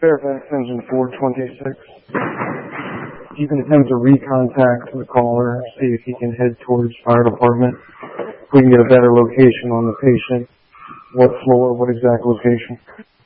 Fairfax engine 426. You can attempt to recontact the caller, see if he can head towards fire department. We can get a better location on the patient. What floor, what exact location?